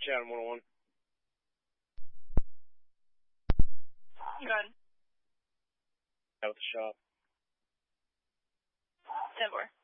Chatham 101. Good. Out with the shop. 10-4.